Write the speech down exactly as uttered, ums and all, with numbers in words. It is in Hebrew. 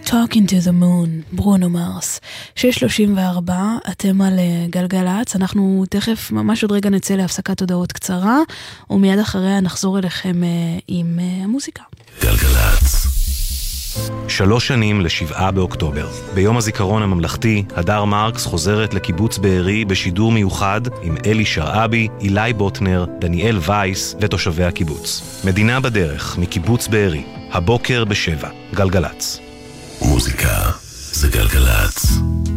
Talking to the Moon, ברונו מרס. שש שלושים וארבע, אתם על גלגלץ. אנחנו תכף, ממש עוד רגע נצא להפסקת הודעות קצרה, ומיד אחריה נחזור אליכם עם המוזיקה. גלגלץ. שלוש שנים לשבעה באוקטובר. ביום הזיכרון הממלכתי, הדר מרקס חוזרת לקיבוץ בארי בשידור מיוחד עם אלי שרעבי, אילי בוטנר, דניאל וייס ותושבי הקיבוץ. מדינה בדרך, מקיבוץ בארי. הבוקר בשבע. גלגלץ. מוזיקה זה גלגלץ.